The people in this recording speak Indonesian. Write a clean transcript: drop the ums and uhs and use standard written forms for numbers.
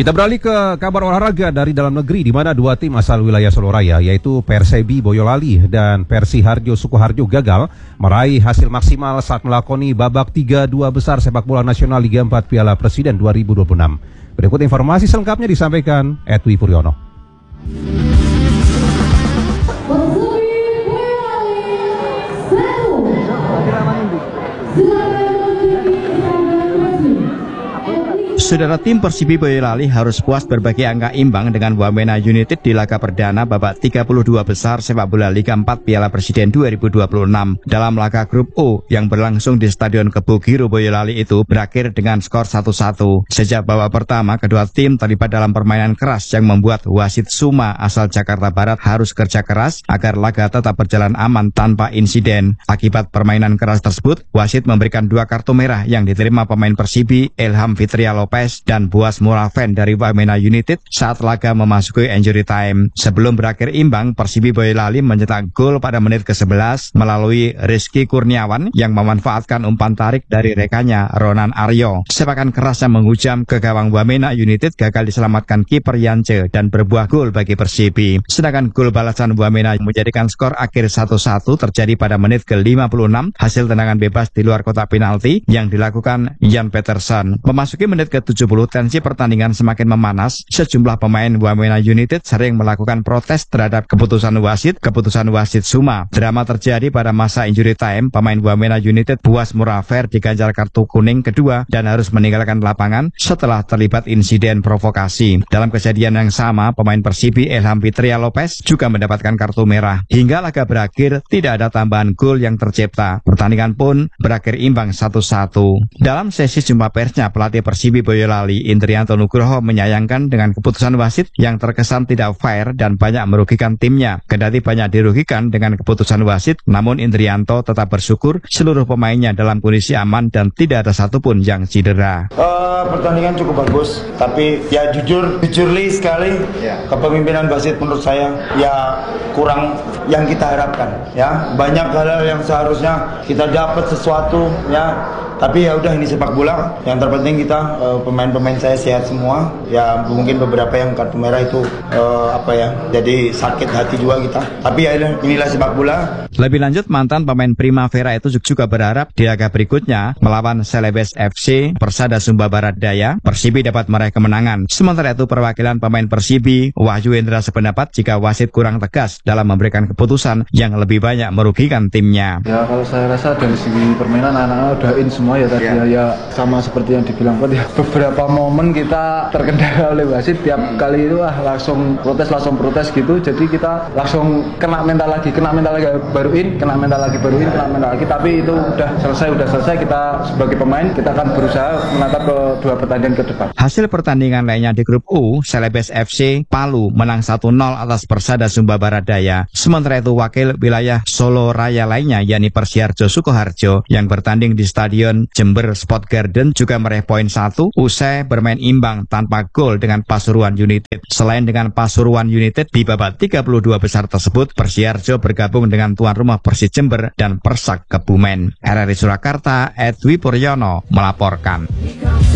Kita beralih ke kabar olahraga dari dalam negeri, di mana dua tim asal wilayah Solo Raya, yaitu Persebi Boyolali dan Persiharjo Sukoharjo gagal meraih hasil maksimal saat melakoni babak 3-2 besar sepak bola nasional Liga 4 Piala Presiden 2026. Berikut informasi selengkapnya disampaikan Edwi Puryono. Saudara, tim Persibi Boyolali harus puas berbagi angka imbang dengan Wamena United di laga perdana babak 32 besar sepak bola Liga 4 Piala Presiden 2026. Dalam laga grup O yang berlangsung di Stadion Kebugiro Boyolali itu berakhir dengan skor 1-1. Sejak babak pertama, kedua tim terlibat dalam permainan keras yang membuat wasit Suma asal Jakarta Barat harus kerja keras agar laga tetap berjalan aman tanpa insiden. Akibat permainan keras tersebut, wasit memberikan 2 kartu merah yang diterima pemain Persibi Ilham Fitria Lopez dan Buas Murafen dari Wamena United saat laga memasuki injury time. Sebelum berakhir imbang, Persibi Boyolali mencetak gol pada menit ke-11 melalui Rizky Kurniawan yang memanfaatkan umpan tarik dari rekannya Ronan Aryo. Sepakan keras yang menghujam ke gawang Wamena United gagal diselamatkan kiper Yance dan berbuah gol bagi Persibi. Sedangkan gol balasan Wamena menjadikan skor akhir 1-1 terjadi pada menit ke-56 hasil tendangan bebas di luar kotak penalti yang dilakukan Jan Peterson. Memasuki menit ke-70, tensi pertandingan semakin memanas. Sejumlah pemain Wamena United sering melakukan protes terhadap keputusan wasit Suma. Drama terjadi pada masa injury time. Pemain Wamena United Buas Murafer diganjar kartu kuning kedua dan harus meninggalkan lapangan setelah terlibat insiden provokasi. Dalam kejadian yang sama, pemain Persibi Ilham Fitria Lopez juga mendapatkan kartu merah. Hingga laga berakhir, tidak ada tambahan gol yang tercipta. Pertandingan pun berakhir imbang 1-1. Dalam sesi jumpa persnya, pelatih Persibi Boyolali Indrianto Nugroho menyayangkan dengan keputusan wasit yang terkesan tidak fair dan banyak merugikan timnya. Kendati banyak dirugikan dengan keputusan wasit, namun Indrianto tetap bersyukur seluruh pemainnya dalam kondisi aman dan tidak ada satupun yang cedera. Pertandingan cukup bagus, tapi ya jujurly sekali kepemimpinan wasit menurut saya ya kurang yang kita harapkan. Ya banyak hal yang seharusnya kita dapat sesuatu ya. Tapi ya udah, ini sepak bola. Yang terpenting kita pemain-pemain saya sehat semua. Ya mungkin beberapa yang kartu merah itu jadi sakit hati juga kita. Tapi ya inilah sepak bola. Lebih lanjut, mantan pemain Primavera itu juga berharap di laga berikutnya melawan Celebes FC Persada Sumba Barat Daya, Persibi dapat meraih kemenangan. Sementara itu, perwakilan pemain Persibi Wahyu Indra sependapat jika wasit kurang tegas dalam memberikan keputusan yang lebih banyak merugikan timnya. Ya kalau saya rasa dari segi permainan anak-anak udah in semua ya tadi ya sama seperti yang dibilang Pak ya. Beberapa momen kita terkendala oleh wasit, tiap kali itu langsung protes gitu. Jadi kita langsung kena mental lagi baruin, kena mental lagi. Tapi itu udah selesai. Kita sebagai pemain kita akan berusaha menatap ke 2 pertandingan ke depan. Hasil pertandingan lainnya di grup U, Celebes FC Palu menang 1-0 atas Persada Sumba Barat Daya. Sementara itu, wakil wilayah Solo Raya lainnya yakni Persiharjo Sukoharjo yang bertanding di Stadion Jember Sport Garden juga meraih poin 1 usai bermain imbang tanpa gol dengan Pasuruan United. Selain dengan Pasuruan United di babak 32 besar tersebut, Persiharjo bergabung dengan tuan rumah Persis Jember dan Persak Kebumen. RRI Surakarta, Edwi Puryono melaporkan.